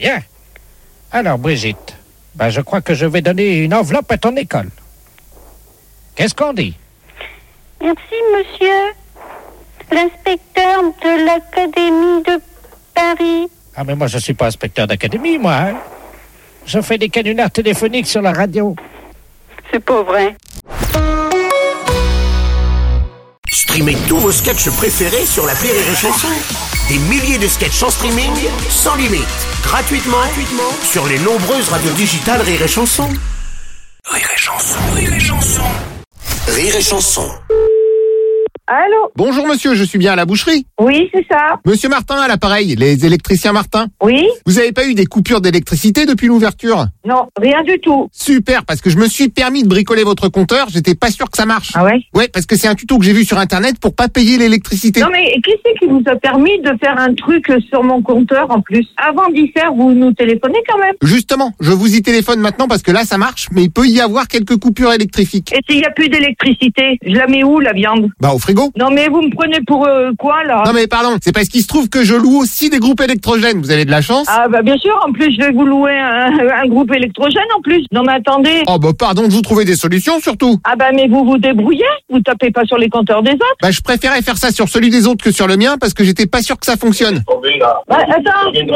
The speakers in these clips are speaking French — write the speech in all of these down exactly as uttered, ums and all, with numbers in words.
Bien. Alors, Brigitte, ben, je crois que je vais donner une enveloppe à ton école. Qu'est-ce qu'on dit? Merci, monsieur l'inspecteur de l'Académie de Paris. Ah, mais moi, je suis pas inspecteur d'académie, moi. Hein? Je fais des canulars téléphoniques sur la radio. C'est pas vrai. Streamez tous vos sketchs préférés sur l'appli Rire et Chanson. Des milliers de sketchs en streaming, sans limite, gratuitement, gratuitement sur les nombreuses radios digitales Rire et Chanson. Rire et Chanson, Rire et Chanson. Rire et Chanson. Allô? Bonjour monsieur, je suis bien à la boucherie. Oui, c'est ça. Monsieur Martin à l'appareil, les électriciens Martin. Oui? Vous avez pas eu des coupures d'électricité depuis l'ouverture? Non, rien du tout. Super, parce que je me suis permis de bricoler votre compteur, j'étais pas sûr que ça marche. Ah ouais? Ouais, parce que c'est un tuto que j'ai vu sur internet pour pas payer l'électricité. Non mais qui c'est qui vous a permis de faire un truc sur mon compteur en plus? Avant d'y faire, vous nous téléphonez quand même. Justement, je vous y téléphone maintenant parce que là ça marche, mais il peut y avoir quelques coupures électriques. Et s'il y a plus d'électricité, je la mets où la viande? Bah au frigo. Non mais vous me prenez pour euh, quoi là? Non mais pardon, c'est parce qu'il se trouve que je loue aussi des groupes électrogènes, vous avez de la chance. Ah bah bien sûr, en plus je vais vous louer un, un groupe électrogène en plus. Non mais attendez. Oh bah pardon de vous trouver des solutions surtout. Ah bah mais vous vous débrouillez, vous tapez pas sur les compteurs des autres. Bah je préférais faire ça sur celui des autres que sur le mien parce que j'étais pas sûr que ça fonctionne. Bah, attends. Non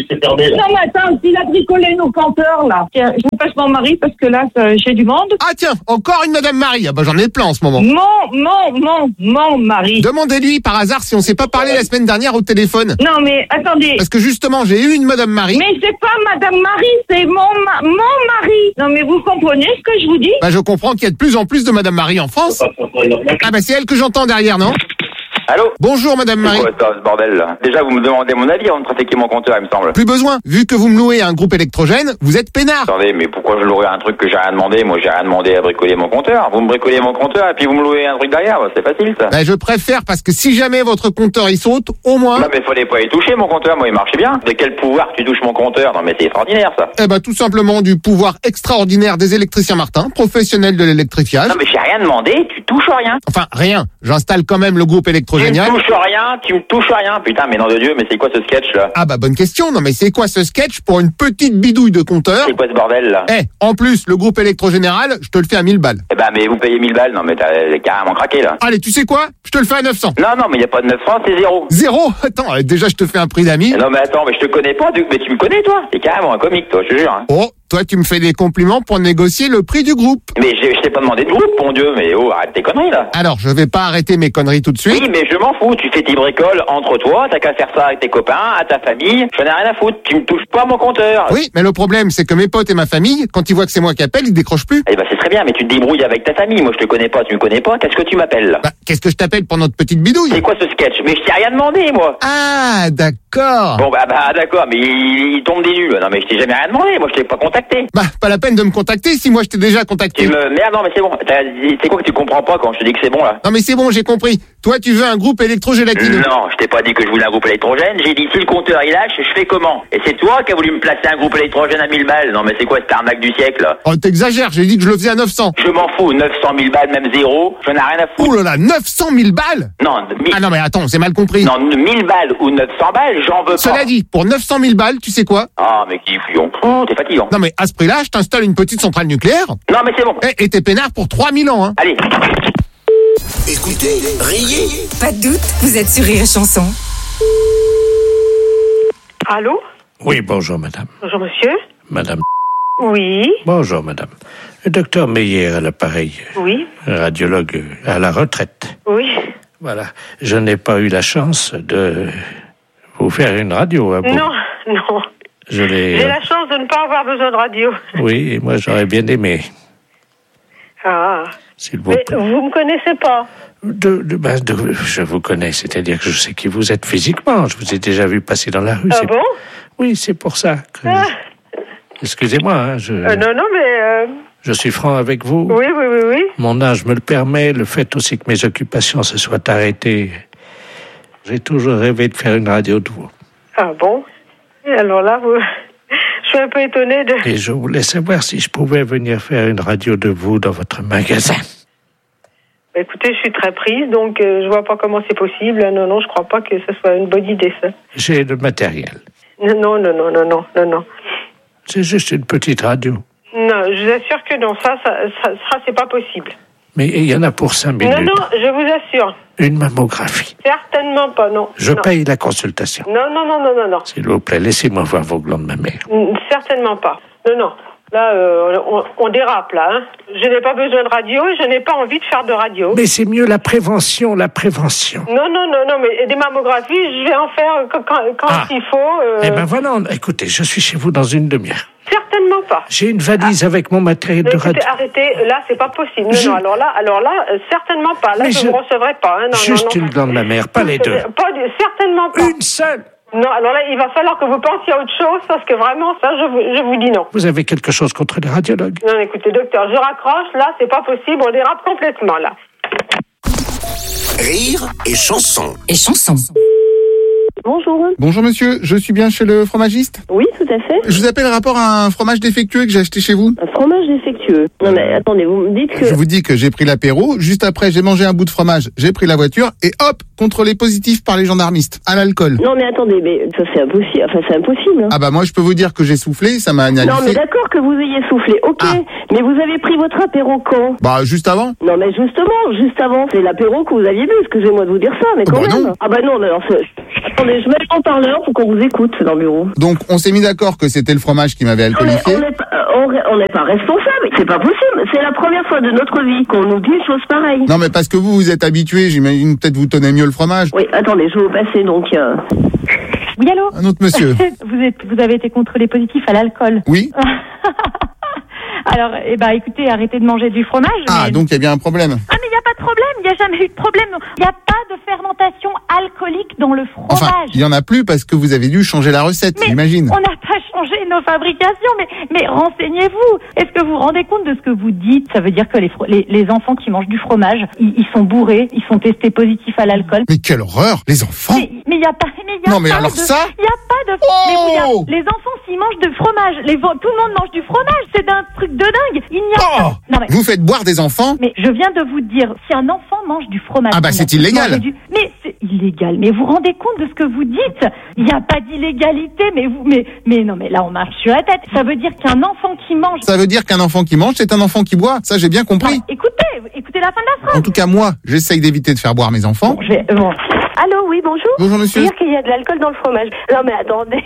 mais attends, s'il a bricolé nos compteurs là. Tiens, je vous passe mon mari parce que là ça, j'ai du monde. Ah tiens, encore une Madame Marie, ah bah j'en ai plein en ce moment. Mon, mon, mon, mon mari. Demandez-lui par hasard si on s'est pas parlé la semaine dernière au téléphone. Non mais attendez. Parce que justement j'ai eu une Madame Marie. Mais c'est pas Madame Marie, c'est mon, ma- mon mari. Non mais vous comprenez ce que je vous dis? Bah je comprends qu'il y a de plus en plus de Madame Marie en France. Ah bah c'est elle que j'entends derrière, non? Allô? Bonjour Madame Marie. C'est quoi ça, ce bordel là? Déjà vous me demandez mon avis avant de trafiquer mon compteur, il me semble. Plus besoin, vu que vous me louez un groupe électrogène, vous êtes peinard. Attendez, mais pourquoi je louerais un truc que j'ai rien demandé? Moi j'ai rien demandé à bricoler mon compteur. Vous me bricolez mon compteur et puis vous me louez un truc derrière, bah, c'est facile ça. Bah je préfère parce que si jamais votre compteur il saute, au moins... Non mais fallait pas y toucher mon compteur, moi il marchait bien. De quel pouvoir tu touches mon compteur? Non mais c'est extraordinaire ça. Eh bah tout simplement du pouvoir extraordinaire des électriciens Martin, professionnels de l'électrifiage. Non mais j'ai rien demandé, tu touches rien. Enfin rien, j'installe quand même le groupe Tu électrogénial. me touches rien, tu me touches rien. Putain mais nom de Dieu, mais c'est quoi ce sketch là? Ah bah bonne question, non mais c'est quoi ce sketch pour une petite bidouille de compteur? C'est quoi ce bordel là? Eh, en plus, le groupe électrogénéral, je te le fais à mille balles. Eh ben mais vous payez mille balles, non mais t'as carrément craqué là. Allez, tu sais quoi? Je te le fais à neuf cents. Non non mais y a pas de neuf cents, c'est zéro. Zéro? Attends, euh, déjà je te fais un prix d'ami. Non mais attends, mais je te connais pas, mais tu me connais toi? T'es carrément un comique toi, je te jure. Hein. Oh, toi tu me fais des compliments pour négocier le prix du groupe. Mais je, je t'ai pas demandé de groupe, mon Dieu, mais oh, arrête tes conneries là. Alors, je vais pas arrêter mes conneries tout de suite. Oui, mais je m'en fous, tu fais tes bricoles entre toi, t'as qu'à faire ça avec tes copains, à ta famille, j'en ai rien à foutre, tu me touches pas mon compteur. Oui, mais le problème, c'est que mes potes et ma famille, quand ils voient que c'est moi qui appelle, ils décrochent plus. Eh ben c'est très bien, mais tu te débrouilles avec ta famille, moi je te connais pas, tu me connais pas, qu'est-ce que tu m'appelles là? Bah, qu'est-ce que je t'appelle pour notre petite bidouille? C'est quoi ce sketch? Mais je t'ai rien demandé, moi. Ah, d'accord. Bon bah, bah d'accord, mais il, il tombe des nuls. Non mais je t'ai jamais rien demandé, moi je t'ai pas contacté. Bah, pas la peine de me contacter si moi je t'ai déjà contacté. Tu me... Merde, non mais c'est bon, T'as- c'est quoi que tu comprends pas quand je te dis que c'est bon là? Non mais c'est bon, j'ai compris. Toi, tu veux un groupe électrogélatineux. Non, je t'ai pas dit que je voulais un groupe électrogène, j'ai dit si le compteur il lâche, je fais comment? Et c'est toi qui as voulu me placer un groupe électrogène à mille balles. Non mais c'est quoi cette arnaque du siècle là? Oh, t'exagères, j'ai dit que je le faisais à neuf cents. Je m'en fous, neuf cent mille balles, même zéro, j'en ai rien à foutre. Oh là là, neuf cent mille balles? Non, mille... Ah non mais attends, c'est mal compris. non, mille balles ou neuf cents balles, j'en veux pas. Cela dit, pour neuf cent mille balles, tu sais quoi? Ah mais qui fouillon, oh, t'es fatigant. Non mais à ce prix-là, je t'installe une petite centrale nucléaire. Non mais c'est bon. Eh, et t'es peinard pour trois mille ans, hein. Allez. Écoutez, riez. Pas de doute, vous êtes sur Rire et Chanson. Allô? Oui, bonjour, madame. Bonjour monsieur. Madame. Oui, Bonjour, madame. Le docteur Meyer à l'appareil. oui, Radiologue à la retraite. oui. Voilà. Je n'ai pas eu la chance de vous faire une radio à vous. Non, non. Je l'ai. J'ai la chance de ne pas avoir besoin de radio. Oui, et moi j'aurais bien aimé. Ah. S'il vous Mais plaît. vous me connaissez pas. De, de, ben, de- je vous connais, c'est-à-dire que je sais qui vous êtes physiquement. Je vous ai déjà vu passer dans la rue. Ah c'est- bon? Oui, c'est pour ça que. Ah. Excusez-moi, hein, je, Euh, non, non, mais... euh, je suis franc avec vous. Oui, oui, oui, oui. Mon âge me le permet, le fait aussi que mes occupations se soient arrêtées. J'ai toujours rêvé de faire une radio de vous. Ah bon? Et alors là, vous... Je suis un peu étonnée de... Et je voulais savoir si je pouvais venir faire une radio de vous dans votre magasin. Bah, écoutez, je suis très prise, donc euh, je vois pas comment c'est possible. Non, non, je crois pas que ce soit une bonne idée, ça. J'ai le matériel. Non, non, non, non, non, non, non. C'est juste une petite radio. Non, je vous assure que non, ça, ça, ça, ça c'est pas possible. Mais il y en a pour cinq minutes. Non, non, je vous assure. Une mammographie. Certainement pas, non. Je non. paye la consultation. Non, non, non, non, non, non. S'il vous plaît, laissez-moi voir vos glandes mammaires. Certainement pas. Non, non. Là, euh, on, on dérape, là. Hein. Je n'ai pas besoin de radio et je n'ai pas envie de faire de radio. Mais c'est mieux la prévention, la prévention. Non, non, non, non, mais des mammographies, je vais en faire quand, quand, quand ah. il faut. Euh... Eh ben voilà, on... écoutez, je suis chez vous dans une demi-heure. Certainement pas. J'ai une valise ah. avec mon matériel mais de écoutez, radio. Arrêtez, là, c'est pas possible. Non, je... non, alors là, alors là, euh, certainement pas. Là, mais je je... ne recevrai pas. Hein. Non, Juste non, non. une glande mammaire, pas les deux. Pas du... Certainement pas. Une seule. Non, alors là, il va falloir que vous pensiez à autre chose, parce que vraiment, ça, je vous, je vous dis non. Vous avez quelque chose contre les radiologues? Non, écoutez, docteur, je raccroche, là, c'est pas possible, on dérape complètement, là. Rire et chanson. Et chanson. Bonjour. Bonjour monsieur, je suis bien chez le fromagiste? Oui, tout à fait. Je vous appelle rapport à un fromage défectueux que j'ai acheté chez vous. Un fromage défectueux? Non mais attendez, vous me dites que... Je vous dis que j'ai pris l'apéro, juste après j'ai mangé un bout de fromage, j'ai pris la voiture et hop, contrôlé positif par les gendarmistes, à l'alcool. Non mais attendez, mais ça c'est impossible, enfin c'est impossible. Hein. Ah bah moi je peux vous dire que j'ai soufflé, ça m'a analysé. Non mais d'accord que vous ayez soufflé, ok, ah. mais vous avez pris votre apéro quand? Bah juste avant. Non mais justement, juste avant, c'est l'apéro que vous aviez bu, excusez-moi de vous dire ça, mais quand bah même. Non. Ah bah non, mais alors c'est... Attendez, je mets le haut-parleur pour qu'on vous écoute dans le bureau. Donc on s'est mis d'accord que c'était le fromage qui m'avait alcoolifié. On n'est pas, on n'est pas responsable, c'est pas possible. C'est la première fois de notre vie qu'on nous dit une chose pareille. Non mais parce que vous, vous êtes habitué, j'imagine peut-être vous tenez mieux le fromage. Oui, attendez, je vais vous passer donc... Euh... Oui, allô? Un autre monsieur. vous, êtes, vous avez été contrôlé positif à l'alcool. Oui. Alors, eh ben, écoutez, arrêtez de manger du fromage. Ah, mais... donc il y a bien un problème. Ah, mais il n'y a pas de problème, il n'y a jamais eu de problème. Il n'y a pas de fermentation alcoolique dans le fromage. Enfin, il n'y en a plus parce que vous avez dû changer la recette, mais j'imagine. On n'a pas changé nos fabrications, mais, mais renseignez-vous. Est-ce que vous vous rendez compte de ce que vous dites? Ça veut dire que les, les, les enfants qui mangent du fromage, ils, ils sont bourrés, ils sont testés positifs à l'alcool. Mais quelle horreur, les enfants! Mais il n'y a pas, mais y a non mais pas alors de, ça? Il n'y a pas de... Oh mais vous, y a, les enfants, s'ils mangent du fromage, les, tout le monde mange du fromage, c'est un truc de dingue. Il n'y a oh pas... Non, mais... Vous faites boire des enfants? Mais je viens de vous dire, si un enfant mange du fromage... Ah bah c'est illégal. Du... Mais c'est illégal. Mais vous vous rendez compte de ce que vous dites? Il n'y a pas d'illégalité, mais vous... Mais, mais non, mais là, on marche sur la tête. Ça veut dire qu'un enfant qui mange... Ça veut dire qu'un enfant qui mange, c'est un enfant qui boit. Ça, j'ai bien compris. Non, écoutez, écoutez la fin de la phrase. En tout cas, moi, j'essaye d'éviter de faire boire mes enfants. Bon, je vais... Bon. Allô, oui, bonjour. Bonjour, monsieur. C'est-à-dire qu'il y a de l'alcool dans le fromage. Non, mais attendez.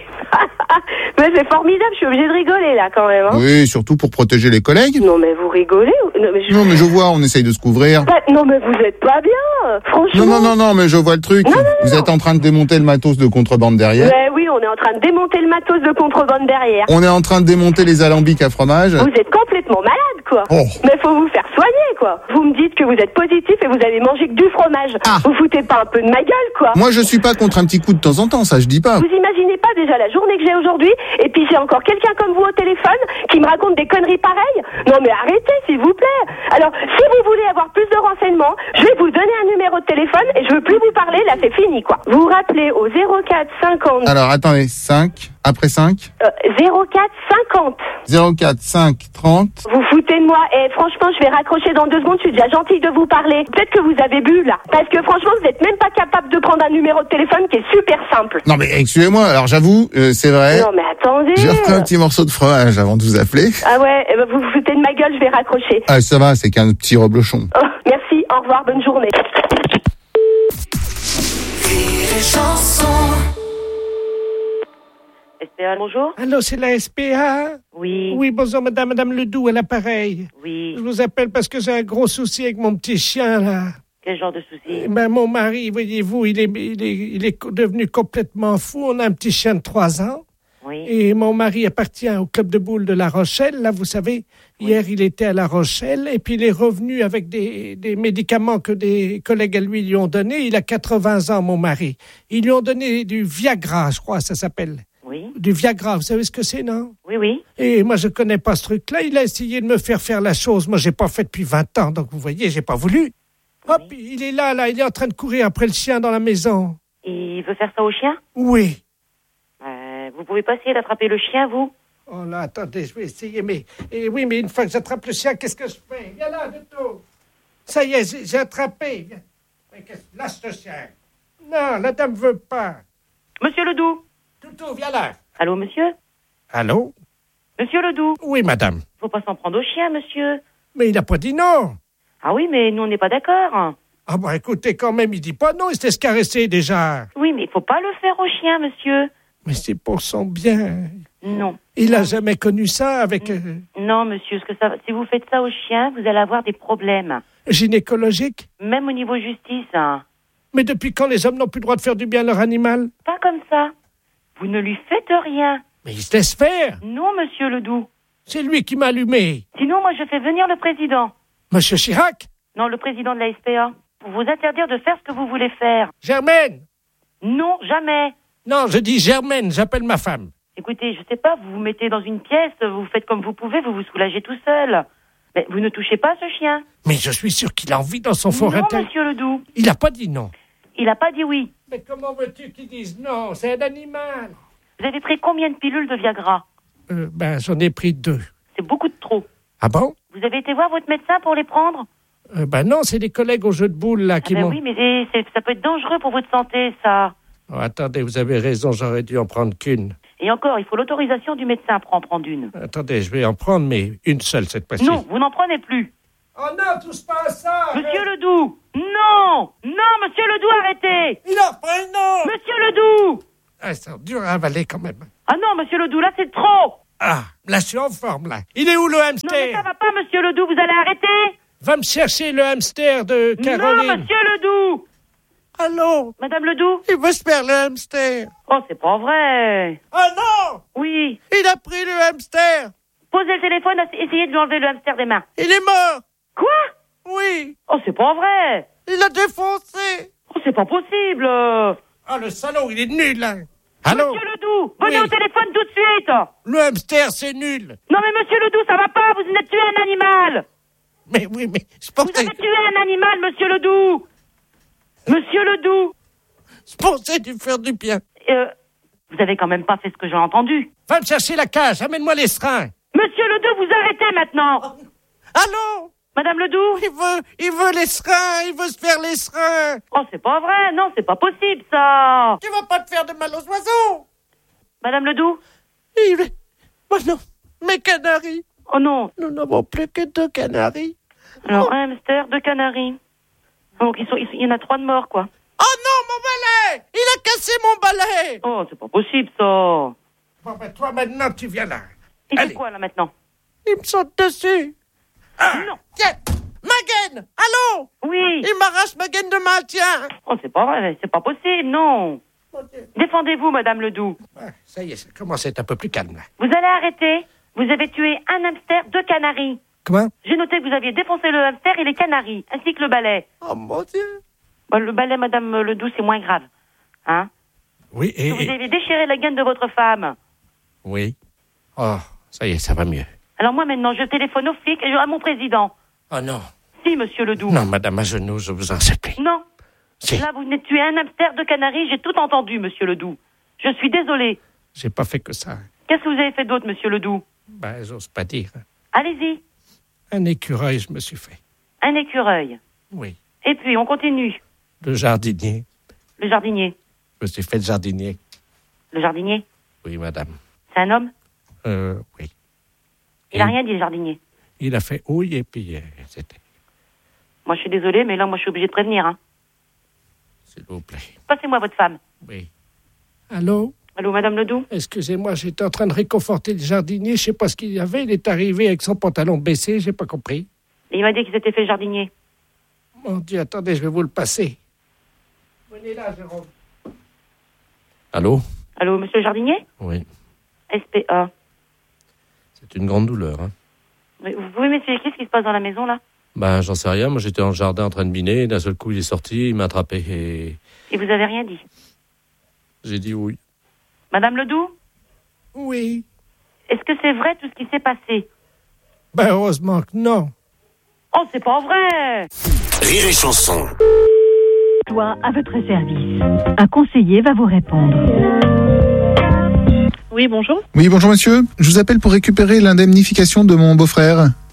Mais c'est formidable, je suis obligée de rigoler, là, quand même. Hein. Oui, surtout pour protéger les collègues. Non, mais vous rigolez? Non, mais je, non, mais je vois, on essaye de se couvrir. Bah, non, mais vous êtes pas bien, franchement. Non, non, non, non, mais je vois le truc. Non, non, non, vous non. êtes en train de démonter le matos de contrebande derrière. Mais oui, on est en train de démonter le matos de contrebande derrière. On est en train de démonter les alambics à fromage. Vous êtes complètement malade, quoi. Oh. Mais faut vous faire soigner, quoi. Vous me dites que vous êtes positif et vous avez mangé que du fromage. Ah. Vous foutez pas un peu de ma gueule, quoi. Moi, je suis pas contre un petit coup de temps en temps, ça je dis pas. Vous imaginez pas déjà la journée que j'ai aujourd'hui, et puis j'ai encore quelqu'un comme vous au téléphone qui me raconte des conneries pareilles? Non mais arrêtez, s'il vous plaît. Alors, si vous voulez avoir plus de renseignements, je vais vous donner un numéro de téléphone et je veux plus vous parler, là c'est fini, quoi. Vous vous rappelez au zéro quatre cinquante... Alors, attendez, cinq, après cinq euh, zéro quatre cinquante. zéro quatre cinq trente. Vous foutez de moi, et franchement, je vais raccrocher dans deux secondes, je suis déjà gentille de vous parler. Peut-être que vous avez bu, là. Parce que franchement, vous êtes même pas capable de prendre un numéro de téléphone qui est super simple. Non mais excusez-moi, alors j'avoue, euh, c'est vrai. Non mais attendez. J'ai repris un petit morceau de fromage avant de vous appeler. Ah ouais, eh ben vous vous foutez de ma gueule, je vais raccrocher. Ah ça va, c'est qu'un petit reblochon. Oh, merci, au revoir, bonne journée. S P A, bonjour. Allô, c'est la S P A? Oui. Oui, bonjour, madame, madame Ledoux, à l'appareil. Oui. Je vous appelle parce que j'ai un gros souci avec mon petit chien, là. Quel genre de souci? Ben, mon mari, voyez-vous, il est, il est, il est devenu complètement fou. On a un petit chien de trois ans. Oui. Et mon mari appartient au club de boules de La Rochelle. Là, vous savez, oui. Hier, il était à La Rochelle et puis il est revenu avec des, des médicaments que des collègues à lui lui ont donnés. Il a quatre-vingts ans, mon mari. Ils lui ont donné du Viagra, je crois, ça s'appelle. Oui. Du Viagra, vous savez ce que c'est, non? Oui, oui. Et moi, je connais pas ce truc-là. Il a essayé de me faire faire la chose. Moi, j'ai pas fait depuis vingt ans, donc vous voyez, j'ai pas voulu. Hop, oui. Il est là, là, il est en train de courir après le chien dans la maison. Il veut faire ça au chien? Oui. Euh, vous pouvez pas essayer d'attraper le chien, vous? Oh là, attendez, je vais essayer, mais... Et oui, mais une fois que j'attrape le chien, qu'est-ce que je fais? Viens là, Duto. Ça y est, j'ai, j'ai attrapé. Viens. Mais qu'est-ce... Lâche ce chien. Non, la dame veut pas. Monsieur Ledoux. Tout Poutou, viens là. Allô, monsieur? Allô? Monsieur Ledoux? Oui, madame. Faut pas s'en prendre au chien, monsieur. Mais il n'a pas dit non. Ah oui, mais nous, on n'est pas d'accord. Ah bon, écoutez, quand même, il dit pas non, il s'était caressé déjà. Oui, mais il faut pas le faire au chien, monsieur. Mais c'est pour son bien. Non. Il n'a jamais connu ça avec... Euh... Non, monsieur, ce que ça, si vous faites ça au chien, vous allez avoir des problèmes. Gynécologiques? Même au niveau justice. Hein. Mais depuis quand les hommes n'ont plus le droit de faire du bien à leur animal? Pas comme ça. Vous ne lui faites rien. Mais il se laisse faire. Non, monsieur Ledoux. C'est lui qui m'a allumé. Sinon, moi, je fais venir le président. Monsieur Chirac? Non, le président de la S P A. Pour vous interdire de faire ce que vous voulez faire. Germaine? Non, jamais. Non, je dis Germaine, j'appelle ma femme. Écoutez, je sais pas, vous vous mettez dans une pièce, vous faites comme vous pouvez, vous vous soulagez tout seul. Mais vous ne touchez pas ce chien. Mais je suis sûr qu'il a envie dans son fort intérieur. Non, monsieur Ledoux. Il n'a pas dit non. Il n'a pas dit oui. Mais comment veux-tu qu'il dise non? C'est un animal. Vous avez pris combien de pilules de Viagra? euh, Ben, j'en ai pris deux. C'est beaucoup de trop. Ah bon? Vous avez été voir votre médecin pour les prendre? euh, Ben non, c'est des collègues au jeu de boules, là, qui ah ben m'ont... oui, mais c'est, c'est, ça peut être dangereux pour votre santé, ça. Oh, attendez, vous avez raison, j'aurais dû en prendre qu'une. Et encore, il faut l'autorisation du médecin pour en prendre une. Attendez, je vais en prendre, mais une seule cette fois-ci. Non, vous n'en prenez plus. Oh non, touche pas à ça! Monsieur Ledoux! Non! Non, monsieur Ledoux, arrêtez! Il en prend non! Monsieur Ledoux! Ah, c'est dur à avaler quand même. Ah non, monsieur Ledoux, là c'est trop! Ah, là je suis en forme, là. Il est où le hamster? Non, mais ça va pas, monsieur Ledoux, vous allez arrêter? Va me chercher le hamster de Caroline. Non, monsieur Ledoux! Allô? Madame Ledoux? Il veut se faire le hamster. Oh, c'est pas vrai. Oh non! Oui. Il a pris le hamster. Posez le téléphone, essayez de lui enlever le hamster des mains. Il est mort. Quoi? Oui. Oh, c'est pas vrai. Il l'a défoncé. Oh, c'est pas possible. Ah, le salaud, il est nul, là. Allô? Monsieur Ledoux, venez Oui. au téléphone tout de suite. Le hamster, c'est nul. Non, mais monsieur Ledoux, ça va pas, vous venez de tuer un animal. Mais oui, mais je Vous pensais... avez tué un animal, monsieur Ledoux. Monsieur Ledoux. Je pensais lui faire du bien. Euh, vous avez quand même pas fait ce que j'ai entendu. Va me chercher la cage, amène-moi les seringues. Monsieur Ledoux, vous arrêtez maintenant. Allô? Madame Ledoux? Il veut, il veut les seringues, il veut se faire les seringues. Oh, c'est pas vrai, non, c'est pas possible, ça. Tu vas pas te faire de mal aux oiseaux. Madame Ledoux? Il... Oh non, mes canaris. Oh non. Nous n'avons plus que deux canaris. Alors, un hamster, deux canaris. Donc, ils sont, ils, il y en a trois de morts, quoi. Oh non, mon balai! Il a cassé mon balai! Oh, c'est pas possible, ça. Bon, ben, toi, maintenant, tu viens là. Il Allez. fait quoi, là, maintenant? Il me saute dessus. Ah, non. Tiens, ma gaine! Allô? Oui. Il m'arrache ma gaine de maintien. Oh, c'est pas vrai, c'est pas possible, non. Défendez-vous, Madame Ledoux. Ah, ça y est, ça commence à être un peu plus calme, là. Vous allez arrêter. Vous avez tué un hamster, deux canaris. Comment? J'ai noté que vous aviez défoncé le hamster et les canaris, ainsi que le balai. Oh, mon Dieu. Bon, le balai, Madame Ledoux, c'est moins grave. Hein? Oui, et... Vous avez déchiré la gaine de votre femme. Oui. Oh, ça y est, ça va mieux. Alors moi, maintenant, je téléphone aux flics et je... à mon président. Oh non. Si, monsieur Ledoux. Non, madame, à genoux, je vous en supplie. Non. Si. Là, vous venez de tuer un hamster, deux canaris, j'ai tout entendu, monsieur Ledoux. Je suis désolé. J'ai pas fait que ça. Qu'est-ce que vous avez fait d'autre, monsieur Ledoux? Ben, j'ose pas dire. Allez-y. Un écureuil, je me suis fait. Un écureuil. Oui. Et puis, on continue. Le jardinier. Le jardinier. Je me suis fait le jardinier. Le jardinier? Oui, madame. C'est un homme? Euh, oui. Il a rien dit, le jardinier. Il a fait oui et puis euh, c'était... Moi, je suis désolée, mais là, moi, je suis obligée de prévenir. Hein. S'il vous plaît. Passez-moi votre femme. Oui. Allô? Allô, Madame Ledoux? Excusez-moi, j'étais en train de réconforter le jardinier. Je sais pas ce qu'il y avait. Il est arrivé avec son pantalon baissé. J'ai pas compris. Et il m'a dit qu'il s'était fait jardinier. Mon Dieu, attendez, je vais vous le passer. Venez là, Jérôme. Allô? Allô, monsieur le jardinier? Oui. S P A. C'est une grande douleur, hein. Mais vous pouvez m'expliquer ce qui se passe dans la maison, là? Ben, j'en sais rien. Moi, j'étais dans le jardin en train de miner. D'un seul coup, il est sorti, il m'a attrapé et... Et vous avez rien dit? J'ai dit oui. Madame Ledoux? Oui. Est-ce que c'est vrai tout ce qui s'est passé? Ben, heureusement que non. Oh, c'est pas vrai! Rire et chanson. Toi, à votre service. Un conseiller va vous répondre. Oui, bonjour. Oui, bonjour monsieur. Je vous appelle pour récupérer l'indemnification de mon beau-frère.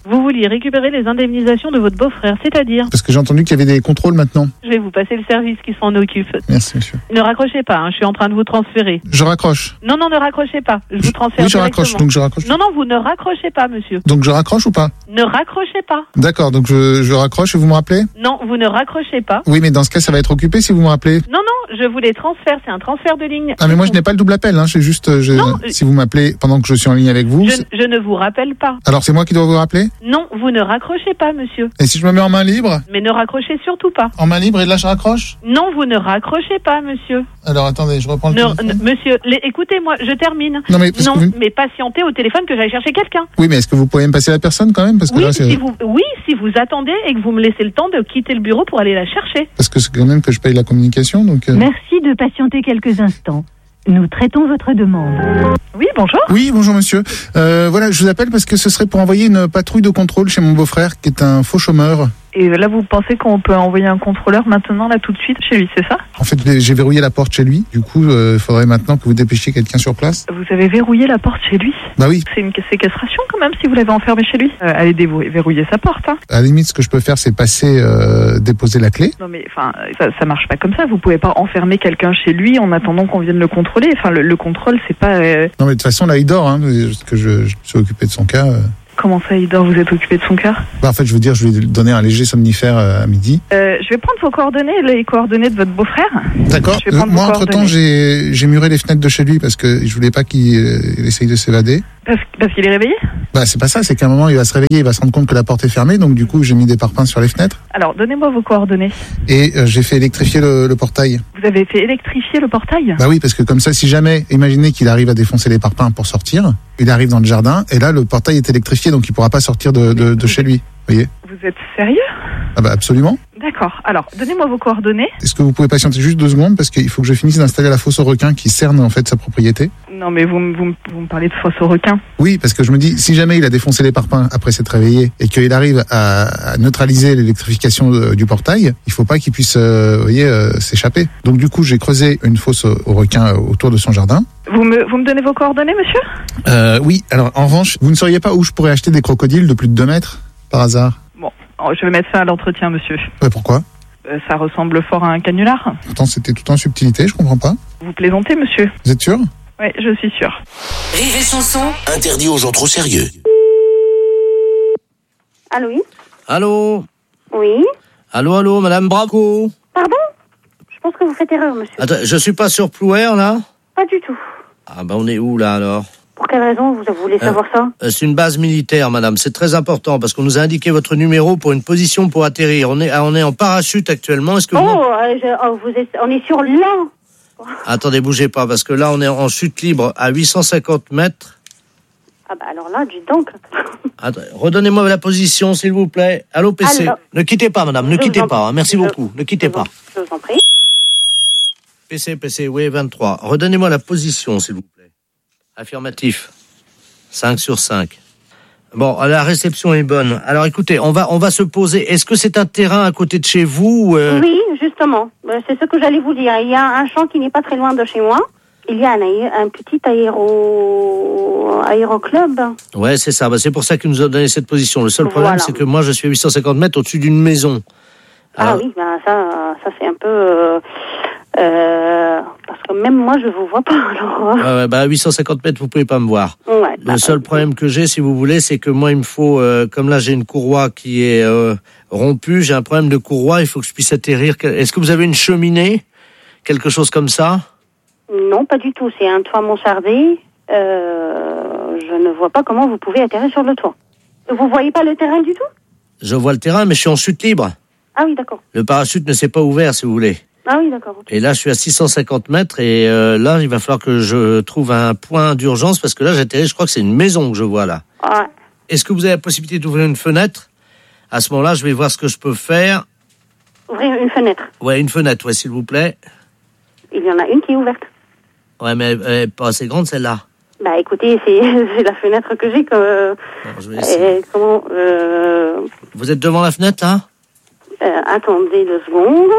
Vous vouliez récupérer les indemnisations de votre beau-frère, c'est-à-dire? Parce que j'ai entendu qu'il y avait des contrôles maintenant. Je vais vous passer le service qui s'en occupe. Merci, monsieur. Ne raccrochez pas, hein, je suis en train de vous transférer. Je raccroche. Non, non, ne raccrochez pas. Je vous transfère Oui, je directement. raccroche, donc je raccroche. Non, non, vous ne raccrochez pas, monsieur. Donc je raccroche ou pas? Ne raccrochez pas. D'accord, donc je, je raccroche et vous me rappelez? Non, vous ne raccrochez pas. Oui, mais dans ce cas, ça va être occupé si vous me rappelez. Non, non, je vous les transfère, c'est un transfert de ligne. Ah, mais moi, je n'ai pas le double appel, hein. C'est juste, euh, je, Non, si vous m'appelez pendant que je suis en ligne avec vous. Je, je ne vous rappelle pas. Alors, c'est moi qui dois vous rappeler? Non, vous ne raccrochez pas, monsieur. Et si je me mets en main libre? Mais ne raccrochez surtout pas. En main libre et là, je raccroche? Non, vous ne raccrochez pas, monsieur. Alors, attendez, je reprends le Ne- téléphone. n- monsieur, les- écoutez-moi, je termine. Non, mais parce non, que vous- mais patientez au téléphone que j'aille chercher quelqu'un. Oui, mais est-ce que vous pouvez me passer la personne quand même? Parce que Oui, là, c'est, si vous, oui, si vous attendez et que vous me laissez le temps de quitter le bureau pour aller la chercher. parce que c'est quand même que je paye la communication, donc. euh, Merci de patienter quelques instants. Nous traitons votre demande. Oui, bonjour. Oui, bonjour monsieur. Euh, voilà, je vous appelle parce que ce serait pour envoyer une patrouille de contrôle chez mon beau-frère qui est un faux chômeur. Et là, vous pensez qu'on peut envoyer un contrôleur maintenant, là, tout de suite, chez lui, c'est ça? En fait, j'ai verrouillé la porte chez lui. Du coup, il euh, faudrait maintenant que vous dépêchiez quelqu'un sur place. Vous avez verrouillé la porte chez lui? Bah oui. C'est une séquestration quand même si vous l'avez enfermé chez lui. Euh, allez dévou- verrouiller sa porte, hein. À la limite, ce que je peux faire, c'est passer, euh, déposer la clé. Non mais enfin, ça, ça marche pas comme ça. Vous pouvez pas enfermer quelqu'un chez lui en attendant qu'on vienne le contrôler. Enfin, le, le contrôle, c'est pas. euh, Non, mais de toute façon, là, il dort, hein, parce que je, je me suis occupé de son cas. euh. Comment ça, il dort? Vous êtes occupé de son cas? Bah, en fait, je veux dire, je lui ai donné un léger somnifère euh, à midi. Euh, je vais prendre vos coordonnées, les coordonnées de votre beau-frère. D'accord. Je vais Euh, prendre moi, vos entre-temps, coordonnées. j'ai, j'ai muré les fenêtres de chez lui parce que je voulais pas qu'il euh, il essaye de s'évader. Parce, parce qu'il est réveillé? Bah, c'est pas ça, c'est qu'à un moment, il va se réveiller, il va se rendre compte que la porte est fermée, donc du coup, j'ai mis des parpaings sur les fenêtres Alors, donnez-moi vos coordonnées. et euh, j'ai fait électrifier le, le portail. Vous avez fait électrifier le portail? Bah oui, parce que comme ça, si jamais, imaginez qu'il arrive à défoncer les parpaings pour sortir, il arrive dans le jardin, et là, le portail est électrifié, donc il pourra pas sortir de, de, de chez lui. Vous voyez? Vous êtes sérieux? Ah bah absolument. D'accord. Alors, donnez-moi vos coordonnées. Est-ce que vous pouvez patienter juste deux secondes, parce qu'il faut que je finisse d'installer la fosse au requin qui cerne en fait sa propriété. Non, mais vous, me- vous, me- vous me parlez de fosse au requin. Oui, parce que je me dis, si jamais il a défoncé les parpaings après s'être réveillé et qu'il arrive à, à neutraliser l'électrification euh, du portail, il faut pas qu'il puisse, euh, vous voyez, euh, s'échapper. Donc du coup, j'ai creusé une fosse au, au requin euh, autour de son jardin. Vous me, vous me donnez vos coordonnées, monsieur? Euh, oui, alors en revanche, vous ne sauriez pas où je pourrais acheter des crocodiles de plus de deux mètres, par hasard? Bon, oh, je vais mettre ça à l'entretien, monsieur. Ouais, pourquoi? Euh, ça ressemble fort à un canular. Pourtant, c'était tout en subtilité, je comprends pas. Vous plaisantez, monsieur? Vous êtes sûr? Oui, je suis sûr. Rire et chanson. Interdit aux gens trop sérieux. Allô, oui? Allô? Oui? Allô, allô, madame Bravo? Pardon? Je pense que vous faites erreur, monsieur. Attends, je suis pas sur Plouer, là? Pas du tout. Ah, ben on est où, là, alors? Pour quelle raison vous voulez savoir ça? Euh, C'est une base militaire, madame. C'est très important, parce qu'on nous a indiqué votre numéro pour une position pour atterrir. On est, ah, on est en parachute actuellement. Est-ce que vous... Oh, euh, je- oh, vous êtes, on est sur l'an. Attendez, bougez pas, parce que là, on est en chute libre à huit cent cinquante mètres. Ah bah alors là, dis donc. Attends, redonnez-moi la position, s'il vous plaît. Allô, P C? Alors, Ne quittez pas, madame, ne je vous quittez en- pas. hein. Merci je- beaucoup. Ne quittez pas. Je vous en prie. P C, P C, oui, vingt-trois. Redonnez-moi la position, s'il vous plaît. Affirmatif. cinq sur cinq. Bon, la réception est bonne. Alors écoutez, on va on va se poser. Est-ce que c'est un terrain à côté de chez vous ou, euh... Oui, justement. Euh, C'est ce que j'allais vous dire. Il y a un champ qui n'est pas très loin de chez moi. Il y a un, aé- un petit aéro... aéroclub. Ouais, c'est ça. Bah, c'est pour ça qu'ils nous ont donné cette position. Le seul problème, Voilà. c'est que moi, je suis à huit cent cinquante mètres au-dessus d'une maison. Ah Alors, oui, ben ça, ça c'est un peu... euh, euh, parce que même moi, je vous vois pas. Alors, ouais, ouais, bah, à huit cent cinquante mètres, vous pouvez pas me voir. ouais, Le seul problème que j'ai, si vous voulez, c'est que moi, il me faut, euh, comme là, j'ai une courroie qui est euh, rompue, j'ai un problème de courroie, il faut que je puisse atterrir. Est-ce que vous avez une cheminée? Quelque chose comme ça? non, pas du tout. C'est un toit mansardé. Euh, je ne vois pas comment vous pouvez atterrir sur le toit. Vous voyez pas le terrain du tout? Je vois le terrain, mais je suis en chute libre. Ah oui, d'accord. Le parachute ne s'est pas ouvert, si vous voulez. Ah oui, d'accord. ok. Et là, je suis à six cent cinquante mètres et euh, là, il va falloir que je trouve un point d'urgence parce que là, j'atterris, je crois que c'est une maison que je vois là. Ouais. Est-ce que vous avez la possibilité d'ouvrir une fenêtre? À ce moment-là, je vais voir ce que je peux faire. Ouvrir une fenêtre. Ouais, une fenêtre, ouais, s'il vous plaît. Il y en a une qui est ouverte. Ouais, mais elle est pas assez grande, celle-là. Bah écoutez, c'est c'est la fenêtre que j'ai. Que, Bon, je vais essayer. euh, comment euh, Vous êtes devant la fenêtre, là? euh, Attendez deux secondes.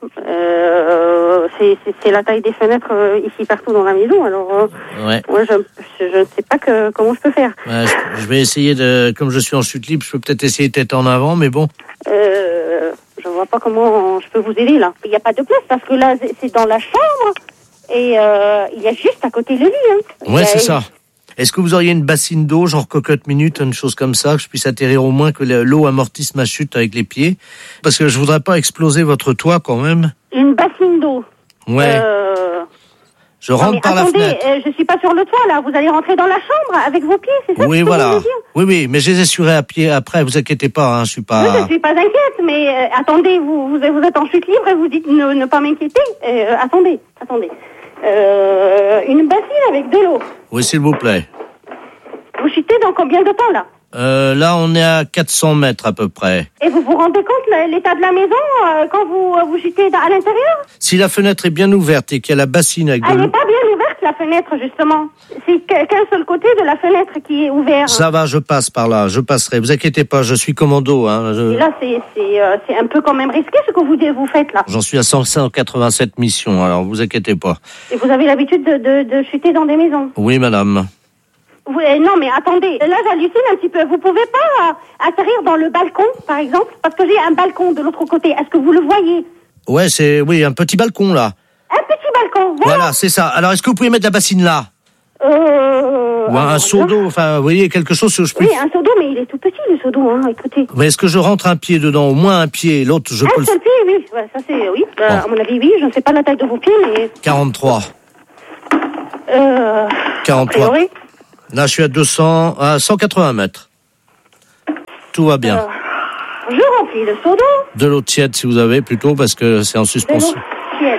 Euh, c'est, c'est, c'est la taille des fenêtres euh, ici partout dans la maison. Alors, euh, Ouais. moi, je, je ne sais pas que, comment je peux faire. Ouais, je, je vais essayer de, comme je suis en chute libre, je peux peut-être essayer tête en avant, mais bon. Euh, je vois pas comment je peux vous aider là. Il n'y a pas de place parce que là, c'est- c'est dans la chambre et euh, il y a juste à côté le lit. Hein. Il y Ouais, a- c'est ça. Est-ce que vous auriez une bassine d'eau, genre cocotte minute, une chose comme ça, que je puisse atterrir au moins, que le- l'eau amortisse ma chute avec les pieds? Parce que je voudrais pas exploser votre toit quand même. Une bassine d'eau. Ouais. Euh... Je non, rentre mais par attendez, la fenêtre. euh, je suis pas sur le toit là. Vous allez rentrer dans la chambre avec vos pieds, c'est ça Oui, que vous voilà. voulez dire? Oui, oui, mais je les assurerai à pied après, vous inquiétez pas, hein, je suis Oui, pas... je suis pas inquiète, mais euh, attendez, vous, vous vous êtes en chute libre et vous dites ne, ne pas m'inquiéter. Euh, attendez, attendez. Euh, une bassine avec de l'eau. Oui, s'il vous plaît. Vous chutez dans combien de temps là? Euh, là, on est à quatre cents mètres à peu près. Et vous vous rendez compte la- l'état de la maison euh, quand vous euh, vous chutez dans- à l'intérieur? Si la fenêtre est bien ouverte et qu'il y a la bassine avec de Elle n'est l'eau... pas bien ouverte la fenêtre justement. C'est que- qu'un seul côté de la fenêtre qui est ouvert. Ça va, je passe par là, je passerai. Vous inquiétez pas, je suis commando. Hein, je- Et là c'est c'est euh, c'est un peu quand même risqué ce que vous vous faites là. J'en suis à cent quatre-vingt-sept missions, alors vous inquiétez pas. Et vous avez l'habitude de, de, de chuter dans des maisons. Oui, madame. Vous- euh, non, mais attendez, là j'hallucine un petit peu. Vous pouvez pas euh, atterrir dans le balcon, par exemple, parce que j'ai un balcon de l'autre côté. Est-ce que vous le voyez? Ouais, c'est... Oui, un petit balcon, là. Un petit balcon, voilà. Voilà, c'est ça. Alors, est-ce que vous pouvez mettre la bassine là? Euh... Ou un, un seau d'eau, enfin, vous voyez, quelque chose que je Oui, puisse... un seau d'eau, mais il est tout petit le seau d'eau, hein. Écoutez. Mais est-ce que je rentre un pied dedans, au moins un pied, l'autre, je un peux le... seul pied, oui. Ouais, ça c'est oui. Euh, Bon. À mon avis, oui. Je ne sais pas la taille de vos pieds, mais quarante-trois. euh... quarante-trois. a priori, Là, je suis à deux cents, à cent quatre-vingts mètres. Tout va bien. euh, je remplis le seau d'eau. De l'eau tiède, si vous avez, plutôt, parce que c'est en De l'eau suspension. tiède.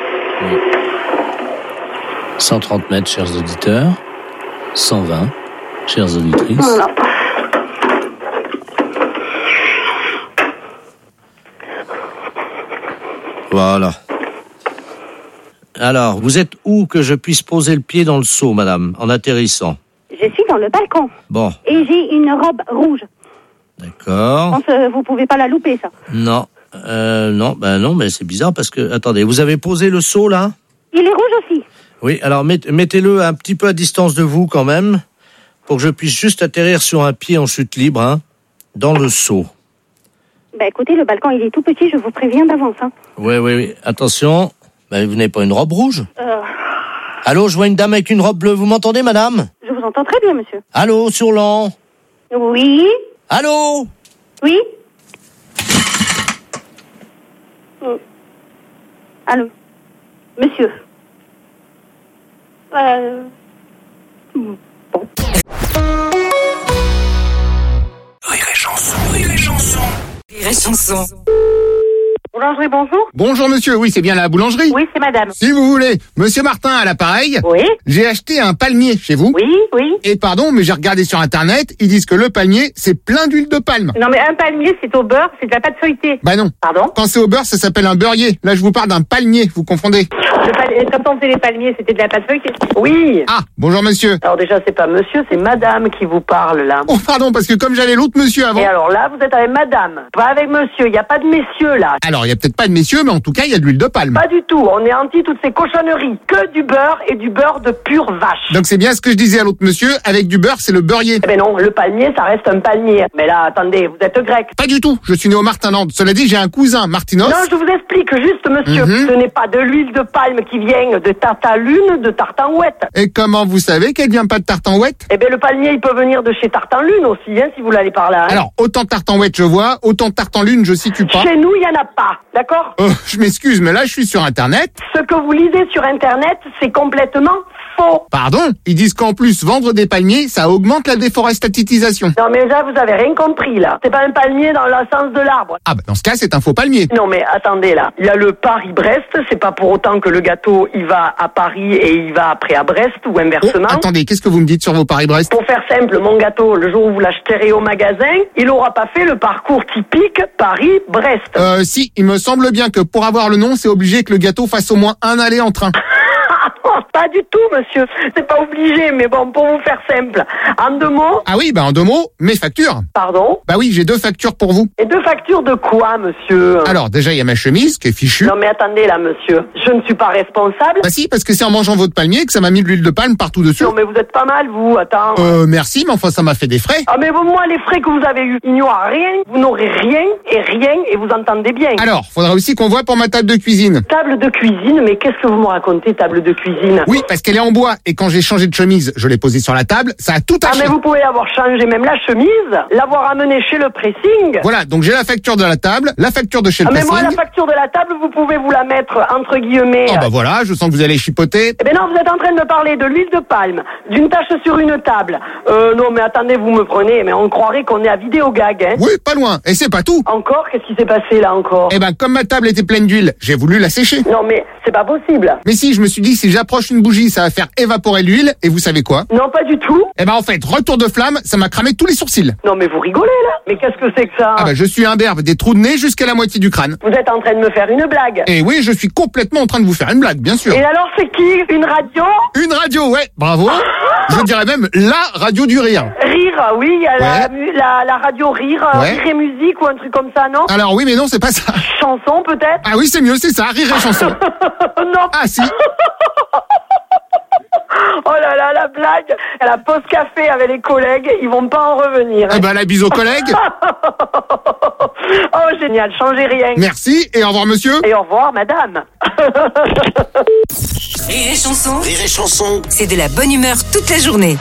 cent trente mètres, chers auditeurs. cent vingt, chères auditrices. Voilà. Voilà. Alors, vous êtes où que je puisse poser le pied dans le seau, madame, en atterrissant? Je suis dans le balcon Bon, et j'ai une robe rouge. Je d'accord. pense que vous pouvez pas la louper, ça. Non, euh, non, ben non, mais c'est bizarre parce que, attendez, vous avez posé le seau, là? Il est rouge aussi. Oui, alors met- mettez-le un petit peu à distance de vous, quand même, pour que je puisse juste atterrir sur un pied en chute libre, hein, dans le seau. Ben écoutez, le balcon, il est tout petit, je vous préviens d'avance. Hein. Oui, oui, oui. Attention, ben, vous n'avez pas une robe rouge? Euh, Allô, je vois une dame avec une robe bleue, vous m'entendez, madame? je vous entends très bien, monsieur. Allô, sur l'an? Oui. Allô? Oui. Oh. Allô. Monsieur. Euh... Rire et chanson, rire et chanson. Rire et chanson. Boulangerie, bonjour. Bonjour monsieur, oui, c'est bien la boulangerie. Oui, c'est madame. Si vous voulez, monsieur Martin à l'appareil. Oui. J'ai acheté un palmier chez vous. Oui, oui. Et pardon, mais j'ai regardé sur internet, ils disent que le palmier, c'est plein d'huile de palme. Non, mais un palmier, c'est au beurre, c'est de la pâte feuilletée. Bah non. Pardon? Quand c'est au beurre, ça s'appelle un beurrier. Là, je vous parle d'un palmier, vous confondez. Le pal- Quand on faisait les palmiers, c'était de la pâte feuilletée. Oui. Ah, bonjour monsieur. Alors déjà, c'est pas monsieur, c'est madame qui vous parle, là. Oh pardon, parce que comme j'avais l'autre monsieur avant... Et alors là, vous êtes avec madame, pas avec monsieur. Il n'y a pas de messieurs, là. Alors, il y a peut-être pas de messieurs, mais en tout cas, il y a de l'huile de palme. Pas du tout. On est anti toutes ces cochonneries. Que du beurre et du beurre de pure vache. Donc c'est bien ce que je disais à l'autre monsieur, avec du beurre, c'est le beurrier. Eh ben non, le palmier, ça reste un palmier. Mais là, attendez, vous êtes grec. Pas du tout, je suis né au Martin-Land. Cela dit, j'ai un cousin, Martinos. Non, je vous explique juste, monsieur. Mhm. Ce n'est pas de l'huile de palme qui vient de tartan-lune, de tartan-ouette. Et comment vous savez qu'elle vient pas de tartan-ouette? Eh bien, le palmier, il peut venir de chez tartan-lune aussi, hein, si vous l'allez par là. Hein. Alors, autant tartan-ouette je vois, autant tartan-lune je situe pas. Chez nous, il n'y en a pas, d'accord? Oh, je m'excuse, mais là, je suis sur Internet. Ce que vous lisez sur Internet, c'est complètement faux. Pardon? Ils disent qu'en plus, vendre des palmiers, ça augmente la déforestatisation. Non, mais là, vous avez rien compris, là. C'est pas un palmier dans le sens de l'arbre. Ah bah dans ce cas, c'est un faux palmier. Non, mais attendez, là. Il y a le Paris-Brest, c'est pas pour autant que le gâteau, il va à Paris et il va après à Brest, ou Oh, inversement. attendez, qu'est-ce que vous me dites sur vos Paris-Brest? Pour faire simple, mon gâteau, le jour où vous l'achèterez au magasin, il aura pas fait le parcours typique Paris-Brest. Euh, si, il me semble bien que pour avoir le nom, c'est obligé que le gâteau fasse au moins un aller en train. Pas du tout, monsieur. C'est pas obligé, mais bon, pour vous faire simple. En deux mots. Ah oui, bah en deux mots, mes factures. Pardon? Bah oui, j'ai deux factures pour vous. Et deux factures de quoi, monsieur? Alors, déjà, il y a ma chemise qui est fichue. Non mais attendez là, monsieur. Je ne suis pas responsable. Bah si, parce que c'est en mangeant votre palmier que ça m'a mis de l'huile de palme partout dessus. Non mais vous êtes pas mal, vous. Attends. Euh, merci, mais enfin, ça m'a fait des frais. Ah mais vous, moi, les frais que vous avez eus, il n'y aura rien. Vous n'aurez rien et rien et vous entendez bien. Alors, faudra aussi qu'on voit pour ma table de cuisine. Table de cuisine? Mais qu'est-ce que vous me racontez, table de cuisine? Oui, parce qu'elle est en bois et quand j'ai changé de chemise, je l'ai posée sur la table, ça a tout taché. Ah mais vous pouvez avoir changé même la chemise, l'avoir amenée chez le pressing. Voilà, donc j'ai la facture de la table, la facture de chez le ah, mais pressing. moi, la facture de la table, vous pouvez vous la mettre entre guillemets. Oh bah voilà, je sens que vous allez chipoter. Eh ben non, vous êtes en train de me parler de l'huile de palme, d'une tache sur une table. Euh, non mais attendez, vous me prenez, mais on croirait qu'on est à Vidéogag, hein. Oui, pas loin, et c'est pas tout. Encore? Qu'est-ce qui s'est passé là encore? Eh ben, comme ma table était pleine d'huile, j'ai voulu la sécher. Non mais c'est pas possible. Mais si, je me suis dit, si j'approche une bougie, ça va faire évaporer l'huile, et vous savez quoi? Non, pas du tout. Eh ben en fait, retour de flamme, ça m'a cramé tous les sourcils. Non mais vous rigolez là. Mais qu'est-ce que c'est que ça? Ah ben je suis un berbe, des trous de nez jusqu'à la moitié du crâne. Vous êtes en train de me faire une blague. Et oui, je suis complètement en train de vous faire une blague, bien sûr. Et alors c'est qui? Une radio? Une radio, ouais, bravo. Je dirais même la radio du rire. Rire, oui, il y a la, Ouais. la, la radio Rire, euh, Ouais. Rire et musique ou un truc comme ça, non? Alors oui, mais non, c'est pas ça. Chanson peut-être? Ah oui, c'est mieux, c'est ça, rire et chanson. Non. Ah si. Oh là là, la blague. À la pause café avec les collègues, ils vont pas en revenir. Eh ben la bise aux collègues. Oh génial, changez rien. Merci et au revoir monsieur. Et au revoir madame. Rire et chanson, Rire et chanson. c'est de la bonne humeur toute la journée.